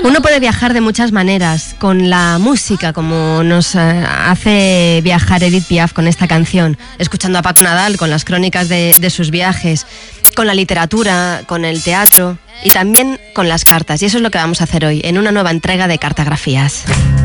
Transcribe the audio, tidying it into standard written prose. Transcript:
Uno puede viajar de muchas maneras, con la música, como nos hace viajar Edith Piaf con esta canción, escuchando a Paco Nadal con las crónicas de sus viajes, con la literatura, con el teatro y también con las cartas. Y eso es lo que vamos a hacer hoy, en una nueva entrega de Cartografías.